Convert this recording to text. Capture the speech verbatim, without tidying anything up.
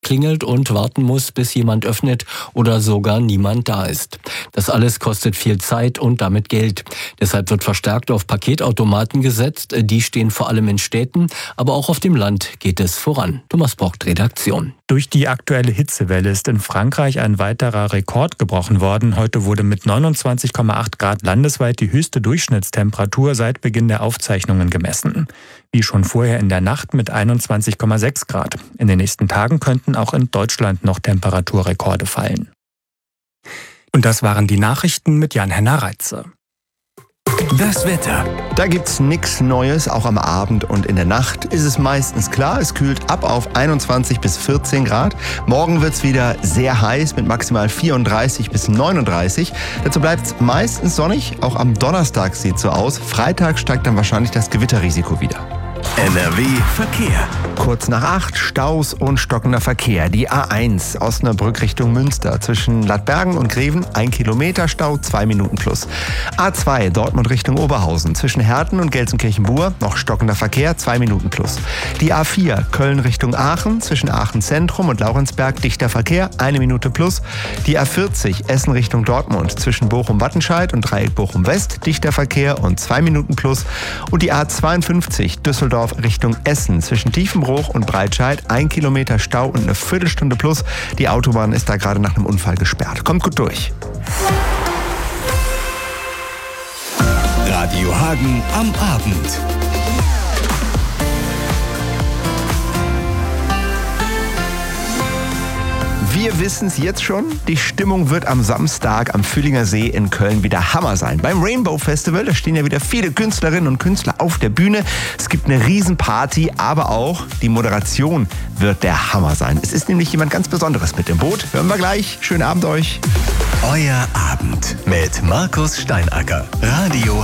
klingelt und warten muss, bis jemand öffnet oder sogar niemand da ist. Das alles kostet viel Zeit und damit Geld. Deshalb wird verstärkt auf Paketautomaten gesetzt. Die stehen vor allem in Städten, aber auch auf dem Land geht es voran. Thomas Brockt, Redaktion. Durch die aktuelle Hitzewelle ist in Frankreich ein weiterer Rekord gebrochen worden. Heute wurde mit neunundzwanzig Komma acht Grad landesweit die höchste Durchschnittstemperatur seit Beginn der Aufzeichnungen gemessen. Wie schon vorher in der Nacht mit einundzwanzig Komma sechs Grad. In den nächsten Tagen könnten auch in Deutschland noch Temperaturrekorde fallen. Und das waren die Nachrichten mit Jan-Henner Reitze. Das Wetter. Da gibt's nichts Neues, auch am Abend und in der Nacht ist es meistens klar. Es kühlt ab auf einundzwanzig bis vierzehn Grad. Morgen wird's wieder sehr heiß mit maximal vierunddreißig bis neununddreißig. Dazu bleibt's meistens sonnig. Auch am Donnerstag sieht's so aus. Freitag steigt dann wahrscheinlich das Gewitterrisiko wieder. N R W Verkehr. Kurz nach acht, Staus und stockender Verkehr. Die A eins Osnabrück Richtung Münster. Zwischen Ladbergen und Greven ein Kilometer Stau, zwei Minuten plus. A zwei Dortmund Richtung Oberhausen. Zwischen Herten und Gelsenkirchen-Bur noch stockender Verkehr, zwei Minuten plus. Die A vier Köln Richtung Aachen. Zwischen Aachen Zentrum und Laurenzberg dichter Verkehr, eine Minute plus. Die A vierzig Essen Richtung Dortmund. Zwischen Bochum-Wattenscheid und Dreieck Bochum-West dichter Verkehr und zwei Minuten plus. Und die A zweiundfünfzig Düsseldorf Richtung Essen. Zwischen Tiefenbruch und Breitscheid ein Kilometer Stau und eine Viertelstunde plus. Die Autobahn ist da gerade nach einem Unfall gesperrt. Kommt gut durch. Radio Hagen am Abend. Wir wissen es jetzt schon, die Stimmung wird am Samstag am Fühlinger See in Köln wieder Hammer sein. Beim Rainbow Festival, da stehen ja wieder viele Künstlerinnen und Künstler auf der Bühne. Es gibt eine Riesenparty, aber auch die Moderation wird der Hammer sein. Es ist nämlich jemand ganz Besonderes mit im Boot. Hören wir gleich. Schönen Abend euch. Euer Abend mit Markus Steinacker. Radio